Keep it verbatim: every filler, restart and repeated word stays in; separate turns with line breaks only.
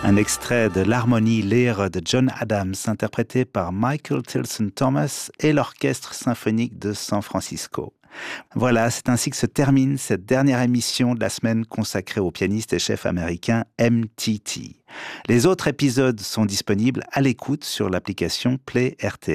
Un extrait de l'harmonie lyre de John Adams, interprété par Michael Tilson Thomas et l'Orchestre symphonique de San Francisco. Voilà, c'est ainsi que se termine cette dernière émission de la semaine consacrée au pianiste et chef américain M T T. Les autres épisodes sont disponibles à l'écoute sur l'application Play R T